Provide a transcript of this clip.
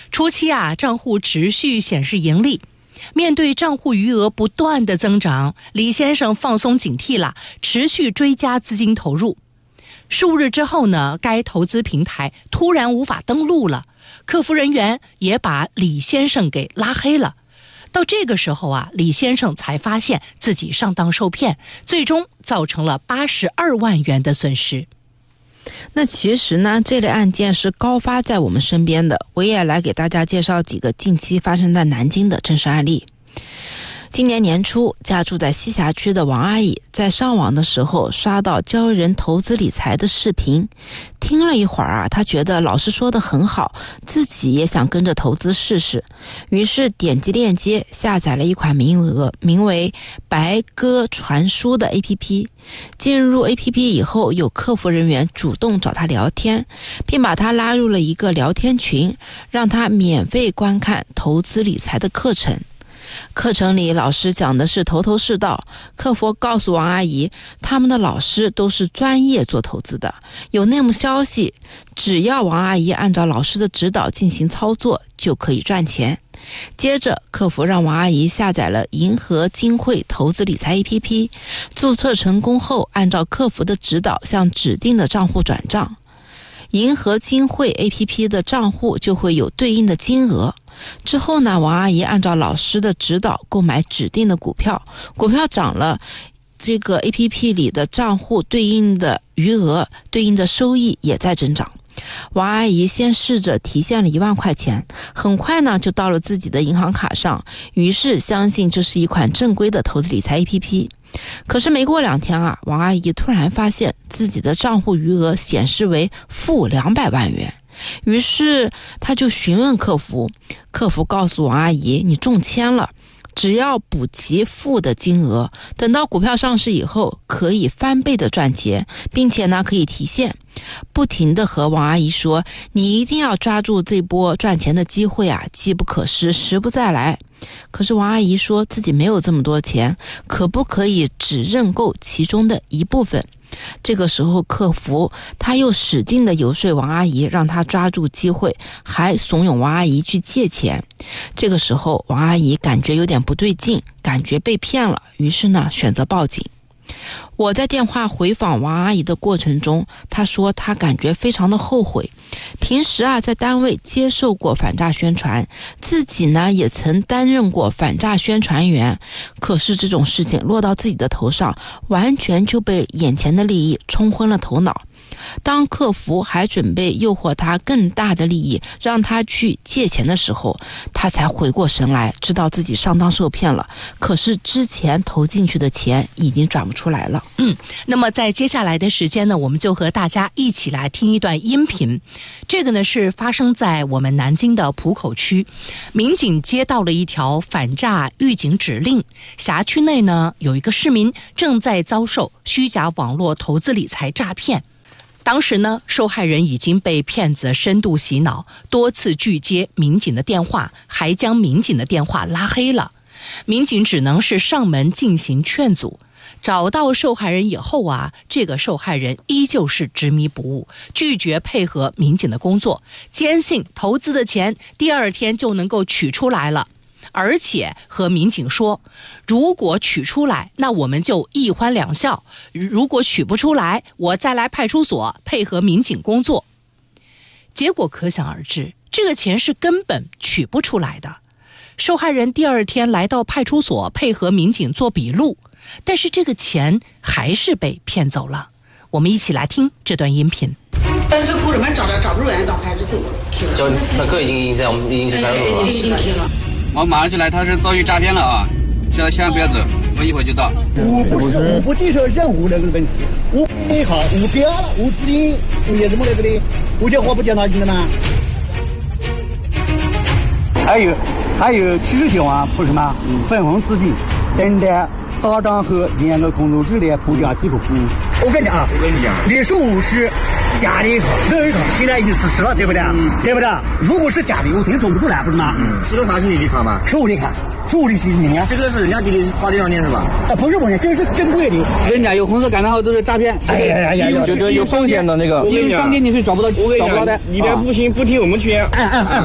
初期账户持续显示盈利。面对账户余额不断的增长，李先生放松警惕了，持续追加资金投入。数日之后呢，该投资平台突然无法登录了，客服人员也把李先生给拉黑了。到这个时候李先生才发现自己上当受骗，最终造成了82万元的损失。 那其实呢，这类案件是高发在我们身边的，我也来给大家介绍几个近期发生在南京的真实案例。今年年初，家住在西峡区的王阿姨在上网的时候刷到教人投资理财的视频，听了一会儿她觉得老师说的很好，自己也想跟着投资试试，于是点击链接下载了一款名为白鸽传书的 APP。 进入 APP 以后，有客服人员主动找她聊天，并把她拉入了一个聊天群，让她免费观看投资理财的课程。课程里老师讲的是头头是道，客服告诉王阿姨，他们的老师都是专业做投资的，有内幕消息，只要王阿姨按照老师的指导进行操作就可以赚钱。接着客服让王阿姨下载了银河金汇投资理财 APP， 注册成功后按照客服的指导向指定的账户转账，银河金汇 APP 的账户就会有对应的金额。之后呢，王阿姨按照老师的指导购买指定的股票，股票涨了，这个 APP 里的账户对应的余额、对应的收益也在增长。王阿姨先试着提现了1万块钱，很快呢就到了自己的银行卡上，于是相信这是一款正规的投资理财 APP。 可是没过2天王阿姨突然发现自己的账户余额显示为负200万元，于是他就询问客服，客服告诉王阿姨，你中签了，只要补齐负的金额，等到股票上市以后可以翻倍的赚钱，并且呢可以提现。不停地和王阿姨说，你一定要抓住这波赚钱的机会机不可失，时不再来。可是王阿姨说自己没有这么多钱，可不可以只认购其中的一部分？这个时候客服他又使劲的游说王阿姨，让她抓住机会，还怂恿王阿姨去借钱。这个时候王阿姨感觉有点不对劲，感觉被骗了，于是呢选择报警。我在电话回访王阿姨的过程中，她说她感觉非常的后悔，平时在单位接受过反诈宣传，自己呢也曾担任过反诈宣传员，可是这种事情落到自己的头上，完全就被眼前的利益冲昏了头脑。当客服还准备诱惑他更大的利益，让他去借钱的时候，他才回过神来，知道自己上当受骗了，可是之前投进去的钱已经转不出来了。 那么在接下来的时间呢，我们就和大家一起来听一段音频。这个呢是发生在我们南京的浦口区，民警接到了一条反诈预警指令，辖区内呢有一个市民正在遭受虚假网络投资理财诈骗。当时呢，受害人已经被骗子深度洗脑，多次拒接民警的电话，还将民警的电话拉黑了。民警只能是上门进行劝阻。找到受害人以后这个受害人依旧是执迷不悟，拒绝配合民警的工作，坚信投资的钱第2天就能够取出来了，而且和民警说，如果取出来，那我们就一欢两笑，如果取不出来，我再来派出所配合民警工作。结果可想而知，这个钱是根本取不出来的。受害人第2天来到派出所配合民警做笔录，但是这个钱还是被骗走了。我们一起来听这段音频。 但是雇主们找不着人，到派出所就那哥已经去派出所了。 已经去了。 我马上就来，他是遭遇诈骗了现在千万不要走，我一会儿就到。 我不接受任务那个问题，我好，我标了，我指引，我也这么那个的，我就活不见他进的吗？还有70万不是吗？粉红资金等待大账和严格控制的国家机构。我跟你讲，你说我是假的人卡，现在144了，对不对？对不对？如果是假的，我肯定做不出来，不是吗？ 这个啥是你的卡吗？ 是我的卡，是我的信息。 这个是人家给你发这张念是吧？ 不是我的，这是正规的。 人家有红色感叹号都是诈骗， 有风险的那个。 有商店你是找不到的。 你别不听我们劝。